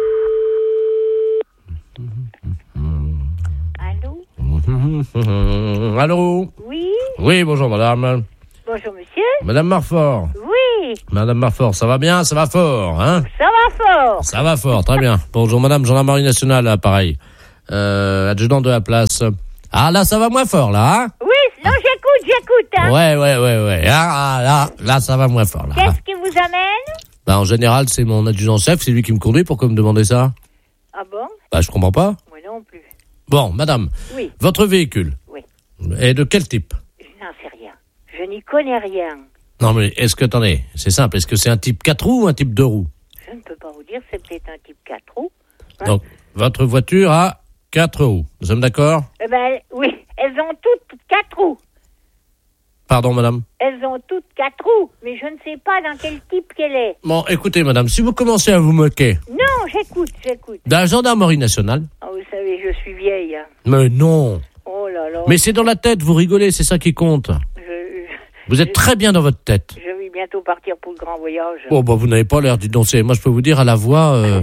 Allô? Allô? Oui, Oui, bonjour madame. bonjour monsieur. Madame Marfort. Oui, Madame Marfort, ça va bien? Ça va fort, hein? ça va fort. Ça va fort, très bien. Bonjour madame, gendarmerie nationale, là, pareil. Euh, adjudant de la place. Ah là, ça va moins fort, là, hein? Oui, non, j'écoute, j'écoute. Hein. Ouais, ouais, ouais, ouais. Ah, ah, là, là, ça va moins fort, là. Qu'est-ce qui vous amène? Bah, en général, c'est mon adjudant-chef, c'est lui qui me conduit. Pourquoi me demander ça? Ah bon? Bah, je comprends pas. Moi non plus. Bon, madame. Oui. Votre véhicule. Oui. Est de quel type? Je n'en sais rien. Je n'y connais rien. Non, mais est-ce que, attendez, c'est simple. Est-ce que c'est un type quatre roues ou un type deux roues? Je ne peux pas vous dire, c'est peut-être un type quatre roues. Hein? Donc, votre voiture a quatre roues. Nous sommes d'accord? Eh ben, oui, elles ont toutes quatre roues. Pardon, madame? Elles ont toutes quatre roues, mais je ne sais pas dans quel type qu'elle est. Bon, écoutez, madame, si vous commencez à vous moquer Non, j'écoute, j'écoute. de la gendarmerie nationale... Oh, vous savez, je suis vieille. Hein. Mais non. Oh là là. Mais c'est dans la tête, vous rigolez, c'est ça qui compte. Je, je, Vous êtes très bien dans votre tête. je vais bientôt partir pour le grand voyage. Oh, bah, vous n'avez pas l'air, dites donc, c'est- moi, je peux vous dire à la voix... euh,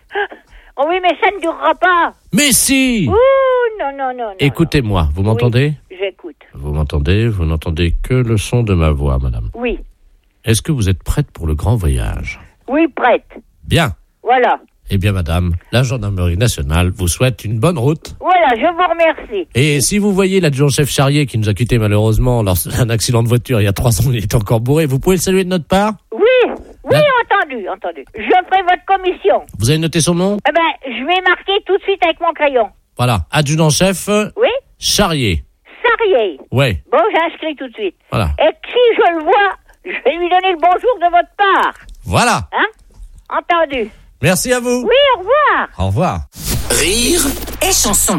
Oh oui, mais ça ne durera pas. Mais si! Ouh, non, non, non, non. Écoutez-moi, vous m'entendez? Oui, j'écoute. Vous m'entendez? Vous n'entendez que le son de ma voix, madame. Oui, Est-ce que vous êtes prête pour le grand voyage? oui, prête. Bien. Voilà. Eh bien, madame, la gendarmerie nationale vous souhaite une bonne route. Voilà, je vous remercie. Et si vous voyez l'adjudant-chef Charrier qui nous a quittés malheureusement lors d'un accident de voiture il y a trois ans, il est encore bourré, vous pouvez le saluer de notre part? Oui, oui, entendu, entendu. Je ferai votre commission. Vous avez noté son nom? Eh ben, je vais marquer tout de suite avec mon crayon. Voilà, adjudant-chef Oui, Charrier. Sarrier. Ouais, Bon, j'inscris tout de suite. voilà. Et si je le vois, je vais lui donner le bonjour de votre part. Voilà. Hein? Entendu. Merci à vous. Oui, au revoir. Au revoir. Rire Et chanson.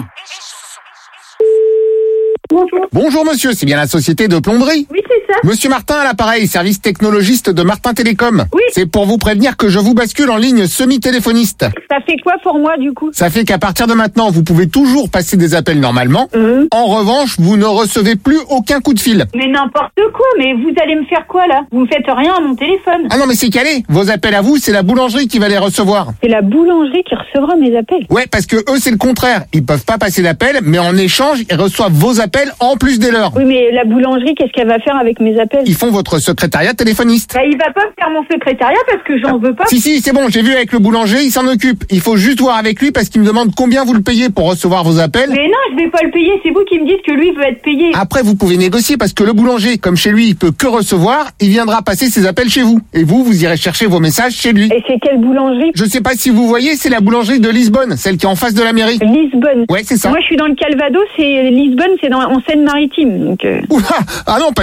Bonjour monsieur, c'est bien la société de plomberie? Oui, c'est ça. Monsieur Martin à l'appareil, service technologiste de Martin Télécom. Oui. C'est pour vous prévenir que je vous bascule en ligne semi-téléphoniste. Ça fait quoi pour moi, du coup? Ça fait qu'à partir de maintenant, vous pouvez toujours passer des appels normalement. Mhm. En revanche, vous ne recevez plus aucun coup de fil. Mais n'importe quoi, mais vous allez me faire quoi, là? Vous me faites rien à mon téléphone. Ah non, mais c'est calé. Vos appels à vous, c'est la boulangerie qui va les recevoir. C'est la boulangerie qui recevra mes appels. Ouais, parce que eux, c'est le contraire. Ils peuvent pas passer d'appels, mais en échange, ils reçoivent vos appels en plus des leurs. Oui, mais la boulangerie, qu'est-ce qu'elle va faire avec mes appels? Ils font votre secrétariat téléphoniste. Bah, il va pas me faire mon secrétariat parce que j'en veux pas. Si, si, c'est bon, j'ai vu avec le boulanger, il s'en occupe. Il faut juste voir avec lui parce qu'il me demande combien vous le payez pour recevoir vos appels. Mais non, je vais pas le payer, c'est vous qui me dites que lui veut être payé. Après, vous pouvez négocier parce que le boulanger, comme chez lui, il peut que recevoir, il viendra passer ses appels chez vous. Et vous, vous irez chercher vos messages chez lui. Et c'est quelle boulangerie? Je sais pas si vous voyez, c'est la boulangerie de Lisbonne, celle qui est en face de la mairie. Lisbonne. Ouais, c'est ça. Moi, je suis dans le Calvados et Lisbonne, c'est dans en Seine-Maritime. Donc, euh... Oula, ah non, pas du tout.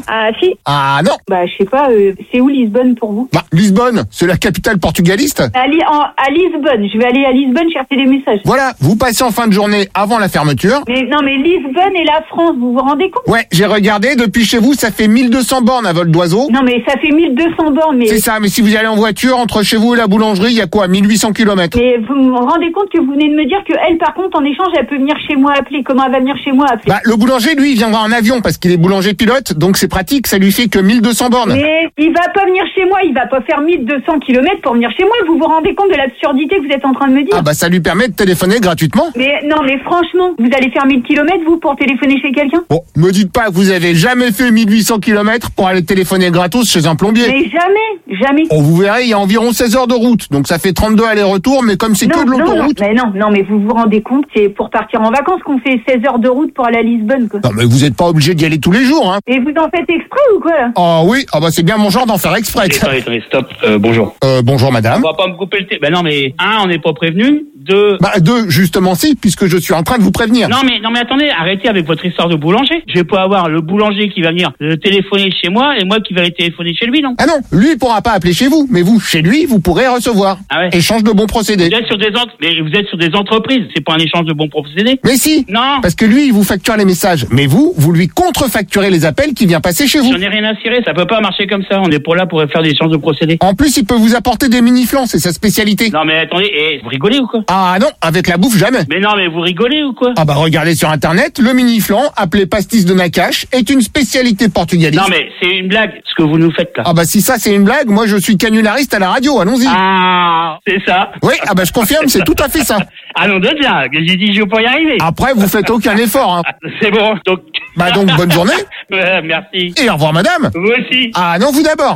Ah si. Ah non. Bah je sais pas, euh, c'est où Lisbonne pour vous? Bah, Lisbonne, c'est la capitale portugaliste. À, Li- en- à Lisbonne, je vais aller à Lisbonne chercher des messages. Voilà, vous passez en fin de journée avant la fermeture. Mais non mais Lisbonne et la France, vous vous rendez compte? Ouais, j'ai regardé, depuis chez vous, ça fait mille deux cents bornes à vol d'oiseau. Non mais ça fait mille deux cents bornes, mais... C'est ça, mais si vous y allez en voiture, entre chez vous et la boulangerie, il y a quoi, mille huit cents kilomètres? Mais vous vous rendez compte que vous venez de me dire que elle, par contre, en échange, elle peut venir chez moi appeler. Comment elle va venir chez moi appeler? Bah, le boulanger, lui, il viendra en avion parce qu'il est boulanger pilote, donc c'est pratique, ça lui fait que mille deux cents bornes. Mais il va pas venir chez moi, il va pas faire mille deux cents kilomètres pour venir chez moi. Vous vous rendez compte de l'absurdité que vous êtes en train de me dire? Ah bah ça lui permet de téléphoner gratuitement. Mais non, mais franchement, vous allez faire mille kilomètres, vous, pour téléphoner chez quelqu'un? Bon, me dites pas que vous avez jamais fait mille huit cents kilomètres pour aller téléphoner gratos chez un plombier. Mais jamais, jamais. Oh, vous verrez, il y a environ seize heures de route, donc ça fait trente-deux allers-retours, mais comme c'est Non, que de non, non, l'autoroute... mais non, non, mais vous vous rendez compte, c'est pour partir en vacances qu'on fait seize heures de route pour aller à Lisbonne, quoi. Non mais vous êtes pas obligé d'y aller tous les jours, hein. Et vous en faites exprès ou quoi, là? Ah oui, ah bah c'est bien mon genre d'en faire exprès. Attendez, attendez, stop, euh, bonjour. Euh, bonjour madame. On va pas me couper le thé. Ben non mais, un, on n'est pas prévenu. Deux... Bah deux, justement si, puisque je suis en train de vous prévenir. Non mais, non mais attendez, arrêtez avec votre histoire de boulanger. Je vais pas avoir le boulanger qui va venir euh, téléphoner chez moi et moi qui vais aller téléphoner chez lui, non? Ah non, lui il pourra pas appeler chez vous, mais vous, chez lui, vous pourrez recevoir. Ah ouais. Échange de bons procédés. Vous êtes sur des ent... mais vous êtes sur des entreprises, c'est pas un échange de bons procédés. Mais si. Non. Parce que lui, il vous facture les messages, mais vous, vous lui contrefacturez les appels qui vient passer chez vous. J'en ai rien à cirer, ça peut pas marcher comme ça. On est pour là pour faire des échanges de procédés. En plus, il peut vous apporter des mini-flans, c'est sa spécialité. Non mais attendez, eh, vous rigolez ou quoi? Ah non, avec la bouffe jamais. Mais non mais vous rigolez ou quoi? Ah bah regardez sur internet, le mini-flan, appelé pastis de Nakache, est une spécialité portugaliste. Non mais c'est une blague, ce que vous nous faites là. Ah bah si ça c'est une blague, moi je suis canulariste à la radio, allons-y. Ah, c'est ça. Oui, ah bah je confirme, c'est tout à fait ça. Ah non, de bien, j'ai dit je vais pas y arriver. Après, vous faites aucun effort, hein. C'est bon, donc... Bah donc, bonne journée. Ouais, merci. Et au revoir madame. Vous aussi. Ah non, vous d'abord.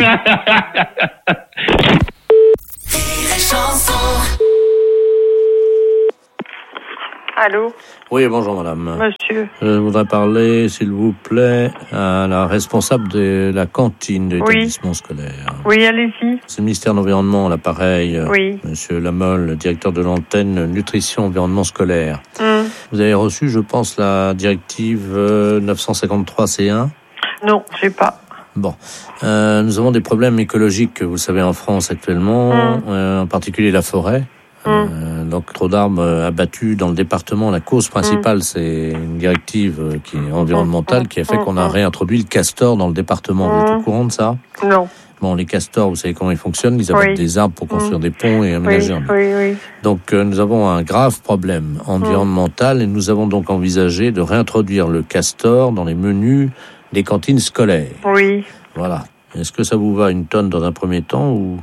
Allô? Oui, bonjour madame. Monsieur. Je voudrais parler, s'il vous plaît, à la responsable de la cantine de l'établissement Oui. scolaire. Oui, allez-y. C'est le ministère de l'Environnement, l'appareil. Oui. Monsieur Lamolle, le directeur de l'antenne Nutrition Environnement Scolaire. Hum. Vous avez reçu, je pense, la directive euh, neuf cent cinquante-trois C un? Non, j'ai pas. Bon, euh, nous avons des problèmes écologiques, vous savez, en France actuellement, Hum. euh, en particulier la forêt. Euh, donc trop d'arbres euh, abattus dans le département. La cause principale, c'est une directive euh, qui est environnementale qui a fait qu'on a réintroduit le castor dans le département. Vous êtes au courant de ça? Non. Bon, les castors, vous savez comment ils fonctionnent. Ils abattent Oui. des arbres pour construire Mm. des ponts et aménager Oui, un oui, oui. Donc euh, nous avons un grave problème environnemental et nous avons donc envisagé de réintroduire le castor dans les menus des cantines scolaires. Oui. Voilà. Est-ce que ça vous va une tonne dans un premier temps ou...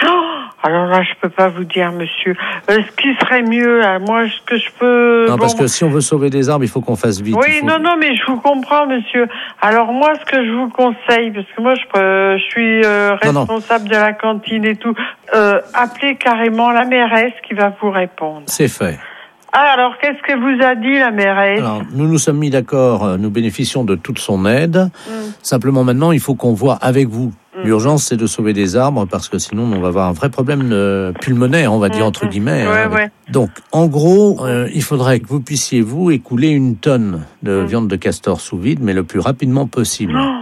Alors là, je peux pas vous dire, monsieur. Euh, ce qui serait mieux, là, moi, ce que je peux... Non, bon, parce que si on veut sauver des arbres, il faut qu'on fasse vite. Oui, il faut- non, non, mais je vous comprends, monsieur. Alors moi, ce que je vous conseille, parce que moi, je, peux- je suis euh, Non, non. responsable de la cantine et tout, euh, appelez carrément la mairesse qui va vous répondre. C'est fait. Ah, alors, qu'est-ce que vous a dit la mairesse? Alors, nous nous sommes mis d'accord, euh, nous bénéficions de toute son aide. Mm. Simplement, maintenant, il faut qu'on voit avec vous. L'urgence, c'est de sauver des arbres, parce que sinon, on va avoir un vrai problème euh, pulmonaire, on va dire, entre guillemets. Ouais, hein. ouais. Donc, en gros, euh, il faudrait que vous puissiez, vous, écouler une tonne de viande de castor sous vide, mais le plus rapidement possible. Oh.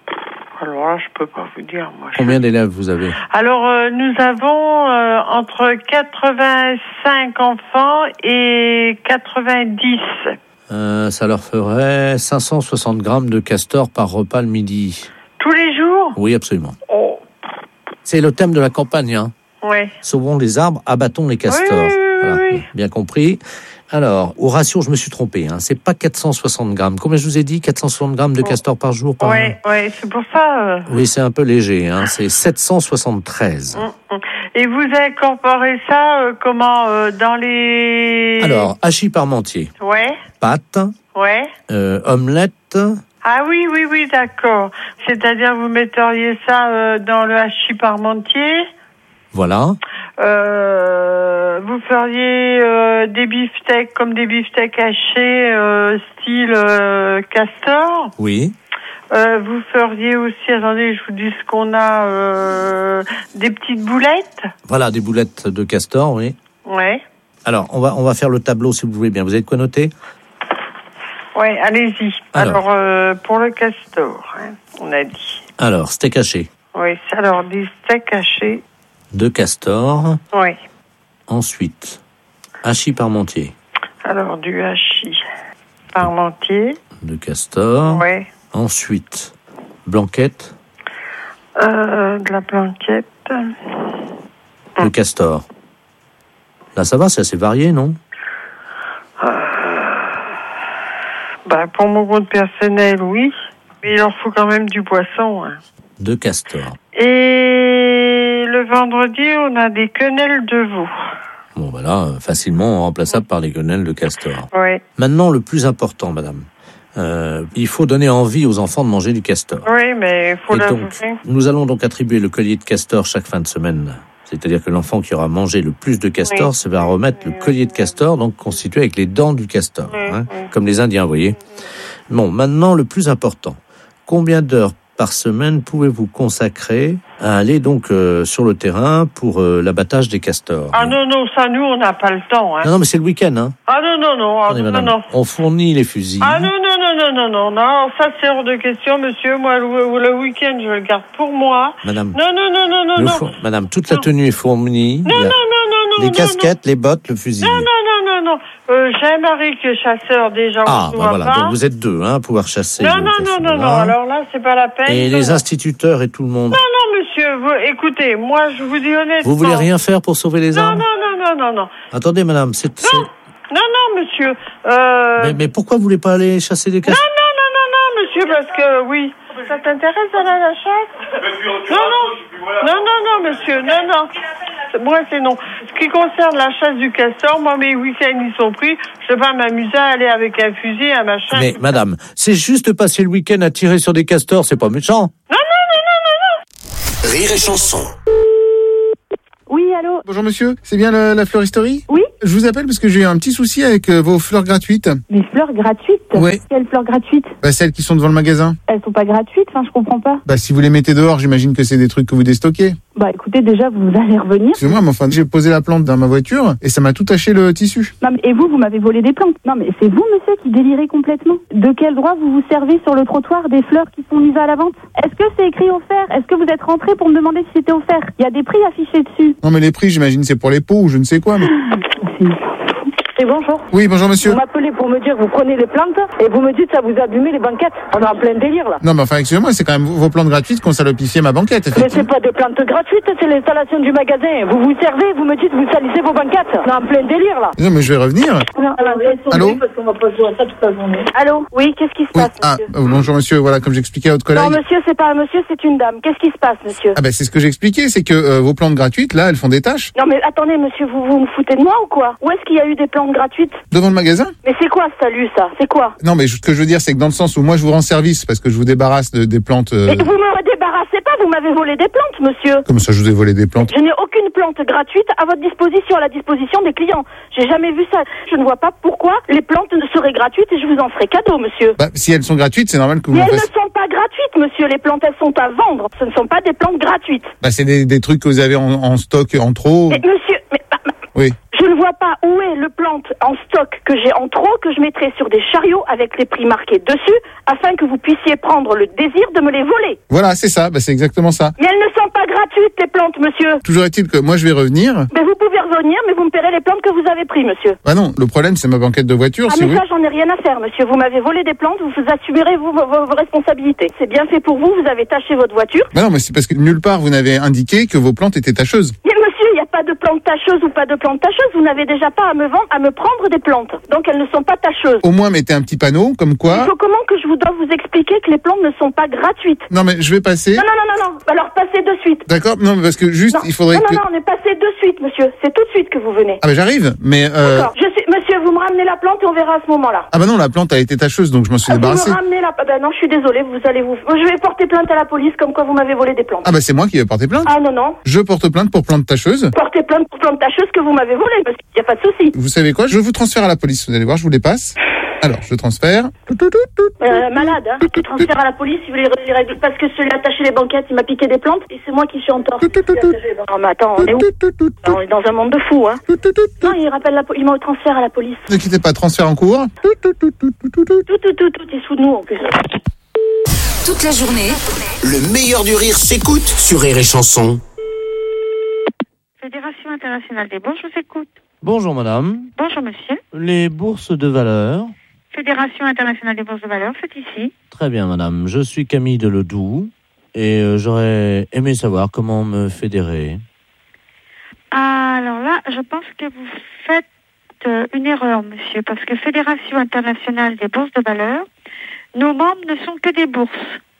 Alors là, je peux pas vous dire, moi. je- Combien d'élèves vous avez? Alors, euh, nous avons euh, entre quatre-vingt-cinq enfants et quatre-vingt-dix. Euh, ça leur ferait cinq cent soixante grammes de castor par repas le midi. Tous les jours? Oui, absolument. Oh. C'est le thème de la campagne, hein. Ouais. Sauvons les arbres, abattons les castors. Oui, oui, oui, Voilà. oui. Bien compris. Alors, au ratio, je me suis trompé. Hein. C'est pas quatre cent soixante grammes. Combien je vous ai dit? quatre cent soixante grammes de castor par jour par Ouais, ouais, c'est pour ça. euh, Oui, c'est un peu léger. Hein. C'est sept cent soixante-treize. mm, mm. Et vous incorporez ça euh, comment euh, dans les... Alors, hachis parmentier, Ouais, pâtes, ouais. euh, omelette. Ah oui, oui, oui, d'accord. C'est-à-dire vous metteriez ça euh, dans le hachis parmentier. Voilà. Euh, vous feriez euh, des beefsteaks comme des beefsteaks hachés euh, style euh, castor. Oui. Euh, vous feriez aussi, attendez, je vous dis ce qu'on a, euh, des petites boulettes. Voilà, des boulettes de castor, oui. Ouais. Alors, on va, on va faire le tableau, si vous voulez bien. Vous avez de quoi noter? Oui, allez-y. Alors. Alors, euh, pour le castor, hein, on a dit. Alors, steak haché. Oui, alors des steaks hachés. Deux castors. Oui. Ensuite, hachis parmentier. Alors, du hachis parmentier. Deux castors. Oui. Ensuite, blanquette. Euh, de la blanquette. Deux castors. Là, ça va, c'est assez varié, non? Euh, bah, pour mon compte personnel, oui. Mais il leur faut quand même du poisson. Hein. Deux castors. Et le vendredi, on a des quenelles de veau. Bon, voilà, facilement remplaçable par les quenelles de castor. Oui. Maintenant, le plus important, madame. Euh, il faut donner envie aux enfants de manger du castor. Oui, mais il faut Et donc, l'avouer. nous allons donc attribuer le collier de castor chaque fin de semaine. C'est-à-dire que l'enfant qui aura mangé le plus de castor, Oui. ça va remettre le collier de castor, donc constitué avec les dents du castor, Oui, hein, oui. comme les Indiens, vous voyez. Bon, maintenant, le plus important. Combien d'heures par semaine pouvez-vous consacrer à aller donc euh, sur le terrain pour euh, l'abattage des castors? Ah non, non, ça, nous, on n'a pas le temps. Hein. Non, non, mais c'est le week-end, hein. Ah non, non, non, ah, Attendez, non, madame. non. On fournit les fusils. Ah non, non, non, non, non, non, non, ça c'est hors de question, monsieur. Moi, le, le week-end, je le garde pour moi. Madame. Non, non, non, non, non, Le non. four- Madame, toute la tenue est fournie. Non, Il y a non, non, non, non, les non, casquettes, les bottes, le fusil. Non, non, non, non, non. Euh, j'ai un mari qui est chasseur, déjà, Ah, on se bah voit voilà. pas. Donc vous êtes deux, hein, à pouvoir chasser. Non, le non, non, non, castor. non, alors là, c'est pas la peine. Et non, les non. instituteurs et tout le monde. Non, non, monsieur, vous, écoutez, moi, je vous dis honnêtement. Vous voulez rien faire pour sauver les Non, arbres? non, non, non, non, non. Attendez, madame, c'est... c'est- Non, non, monsieur. Euh... Mais, mais pourquoi vous voulez pas aller chasser des Non, castors? non, non, non, non, monsieur, parce que, oui. Ça t'intéresse d'aller à la chasse? Non, non. Non, non, non, monsieur, non, non. Moi, c'est non. Ce qui concerne la chasse du castor, moi, mes week-ends, ils sont pris. Je vais pas m'amuser à aller avec un fusil, un machin. Mais madame, c'est juste passer le week-end à tirer sur des castors, c'est pas méchant. Non, non, non, non, non, non. Rire et chanson. Oui, allô? Bonjour monsieur, c'est bien le- la fleuristerie? Oui. Je vous appelle parce que j'ai eu un petit souci avec euh, vos fleurs gratuites. Des fleurs gratuites? Oui. Quelles fleurs gratuites? Bah, celles qui sont devant le magasin. Elles sont pas gratuites, enfin, je comprends pas. Bah, si vous les mettez dehors, j'imagine que c'est des trucs que vous déstockez. Bah, écoutez, déjà, vous allez revenir. Excusez-moi, mais enfin, j'ai posé la plante dans ma voiture et ça m'a tout taché le tissu. Non, mais, et vous, vous m'avez volé des plantes. Non, mais c'est vous, monsieur, qui délirez complètement. De quel droit vous vous servez sur le trottoir des fleurs qui sont mises à la vente? Est-ce que c'est écrit offert? Est-ce que vous êtes rentré pour me demander si c'était offert? Il y a des prix affichés dessus. Non, mais les prix, j'imagine, c'est pour les pots ou je ne sais quoi, mais... Et bonjour. Oui, bonjour monsieur. Vous m'appelez pour me dire que vous prenez les plantes et vous me dites que ça vous a abîmé les banquettes. On est en plein délire, là. Non, mais enfin, excusez-moi, c'est quand même vos plantes gratuites qui ont salopifié ma banquette, Mais effectivement. c'est pas des plantes gratuites, c'est l'installation du magasin. Vous vous servez, vous me dites que vous salissez vos banquettes. On est en plein délire, là. Non, mais je vais revenir. Allô? Parce qu'on va pas jouer à ça toute la journée. Allô? Oui, qu'est-ce qui se Oui, passe, ah, monsieur? euh, bonjour monsieur, voilà, comme j'expliquais à votre collègue. Non, monsieur, c'est pas un monsieur, c'est une dame. Qu'est-ce qui se passe, monsieur? Ah ben c'est ce que j'expliquais, c'est que euh, vos plantes gratuites, là, elles font des tâches. Non, mais attendez, monsieur, vous vous me foutez de moi ou quoi? Où est-ce qu'il y a eu des plantes gratuites? Devant le magasin? Mais c'est quoi ce salut, ça? C'est quoi? Non, mais ce que je veux dire, c'est que dans le sens où moi je vous rends service parce que je vous débarrasse de- des plantes. euh, Mais vous me débarrassez pas, vous m'avez volé des plantes, monsieur. Comme ça, je vous ai volé des plantes. Je n'ai aucune plante gratuite à votre disposition, à la disposition des clients. J'ai jamais vu ça. Je ne vois pas pourquoi les plantes ne seraient gratuites et je vous en ferai cadeau, monsieur. Bah, si elles sont gratuites, c'est normal que vous Mais m'en elles ne fassiez. sont pas gratuites, monsieur. Les plantes, elles sont à vendre. Ce ne sont pas des plantes gratuites. Bah, c'est des, des trucs que vous avez en, en stock en trop. Mais monsieur, mais, bah, bah, Oui. je ne vois pas où est le plante en stock que j'ai en trop, que je mettrai sur des chariots avec les prix marqués dessus, afin que vous puissiez prendre le désir de me les voler. Voilà, c'est ça. Bah, c'est exactement ça. Mais elles ne sont pas gratuites, les plantes, monsieur. Toujours est-il que moi je vais revenir. Mais vous pouvez revenir, mais vous me paierez les plantes que vous avez prises, monsieur. Bah non, le problème c'est ma banquette de voiture. Ah, si mais vous... ça, j'en ai rien à faire, monsieur. Vous m'avez volé des plantes, vous assumerez vous, vos, vos- vos responsabilités. C'est bien fait pour vous, vous avez taché votre voiture. Bah non, mais c'est parce que nulle part vous n'avez indiqué que vos plantes étaient tacheuses. Mais monsieur, il n'y a pas de plantes tacheuses ou pas de plantes tacheuses. Vous n'avez déjà pas à me vendre, à me prendre des plantes. Donc elles ne sont pas tacheuses. Au moins mettez un petit panneau comme Il quoi. faut comment que je vous dois vous expliquer que les plantes ne sont pas gratuites? Non mais je vais passer. Non, non, non, non, non. Alors passez de suite. D'accord. Non, mais parce que juste Non, il faudrait non, que. non, non, on est passé de suite, monsieur. C'est tout de suite que vous venez. Ah bah j'arrive. Mais. Euh... D'accord. Je suis... Monsieur, vous me ramenez la plante et on verra à ce moment-là. Ah bah non, la plante a été tacheuse donc je m'en suis Ah, vous débarrassé. me ramenez la... Ah ben non, je suis désolée, vous allez vous... Je vais porter plainte à la police comme quoi vous m'avez volé des plantes. Ah bah c'est moi qui vais porter plainte. Ah non, non. Je porte plainte pour plante tacheuse. Portez plainte pour plante tacheuse que vous m'avez volé, monsieur. Y a pas de souci. Vous savez quoi? Je vous transfère à la police. Vous allez voir, je vous les passe. Alors, je transfère. Euh, malade, hein. Je transfère à la police, il veut les, les régler parce que celui qui a attaché les banquettes, il m'a piqué des plantes et c'est moi qui suis en tort. Non, mais attends, on est où? On est dans un monde de fous, hein. Non, il rappelle la, il me transfère à la police. Ne quittez pas, transfert en cours. Tout, tout, tout, tout, tout est sous nous en plus. Toute la journée, Le meilleur du rire s'écoute sur Rire et Chanson. Fédération internationale des bourses, je vous écoute. Bonjour madame. Bonjour monsieur. Les bourses de valeur. Fédération internationale des bourses de valeur, c'est ici. Très bien madame. Je suis Camille Deledoux et euh, j'aurais aimé savoir comment me fédérer. Alors là, je pense que vous faites euh, une erreur, monsieur, parce que Fédération internationale des bourses de valeur, nos membres ne sont que des bourses.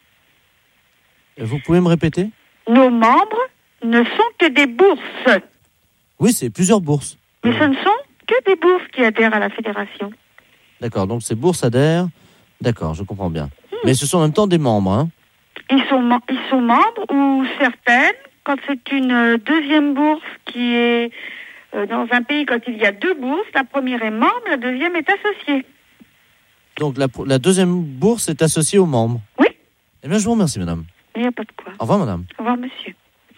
Vous pouvez me répéter? Nos membres ne sont que des bourses. Oui, c'est plusieurs bourses. Mais ce ne sont que des bourses qui adhèrent à la fédération. D'accord, donc ces bourses adhèrent. D'accord, je comprends bien. Hmm. Mais ce sont en même temps des membres, hein? Ils sont, ils sont membres ou certaines, quand c'est une deuxième bourse qui est euh, dans un pays, quand il y a deux bourses, la première est membre, la deuxième est associée. Donc la, la deuxième bourse est associée aux membres? Oui. Eh bien, je vous remercie, madame. Il n'y a pas de quoi. Au revoir, madame. Au revoir, monsieur.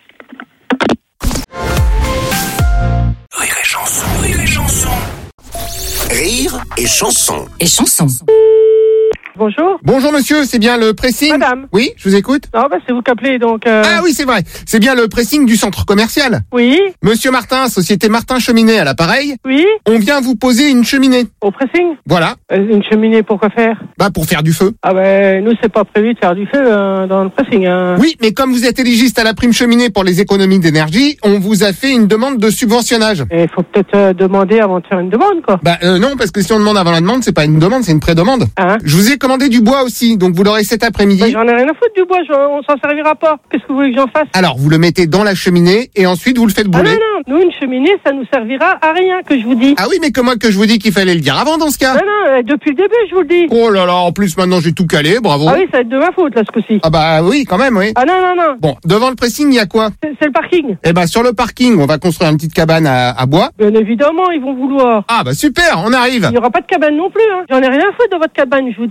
Rire et Chanson. Rire et Chanson. Rire et Chanson. Et Chanson. Bonjour. Bonjour monsieur, c'est bien le pressing? Madame. Oui, je vous écoute. Non, bah c'est vous qui appelez donc... Euh... Ah oui, c'est vrai. C'est bien le pressing du centre commercial? Oui. Monsieur Martin, société Martin Cheminée à l'appareil. Oui. On vient vous poser une cheminée. Au pressing? Voilà. Euh, une cheminée pour quoi faire? Bah pour faire du feu. Ah bah nous c'est pas prévu de faire du feu euh, dans le pressing. Hein. Oui, mais comme vous êtes éligiste à la prime cheminée pour les économies d'énergie, on vous a fait une demande de subventionnage. Il faut peut-être euh, demander avant de faire une demande quoi. Bah euh, non, parce que si on demande avant la demande, c'est pas une demande, c'est une pré-demande. Hein? Je vous ai commandé du bois aussi, donc vous l'aurez cet après-midi. Bah, j'en ai rien à foutre du bois, je, on s'en servira pas. Qu'est-ce que vous voulez que j'en fasse? Alors, vous le mettez dans la cheminée et ensuite vous le faites brûler. Ah non, non, nous une cheminée, ça nous servira à rien, que je vous dis. Ah oui, mais comment que je vous dis qu'il fallait le dire avant dans ce cas? Non, non, euh, depuis le début, je vous le dis. Oh là là, en plus maintenant j'ai tout calé, bravo. Ah oui, ça va être de ma faute là ce coup-ci. Ah bah oui, quand même, oui. Ah non, non, non. Bon, devant le pressing, il y a quoi? C'est, c'est le parking. Eh ben sur le parking, on va construire une petite cabane à, à bois. Bien évidemment, ils vont vouloir. Ah bah super, on arrive. Il y aura pas de cabane non plus, hein. J'en ai rien à foutre de votre cabane, je vous